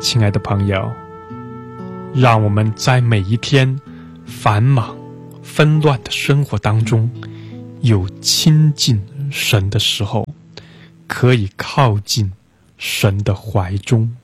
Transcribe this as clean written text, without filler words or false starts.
亲爱的朋友，让我们在每一天繁忙纷乱的生活当中，有亲近神的时候，可以靠近神的怀中。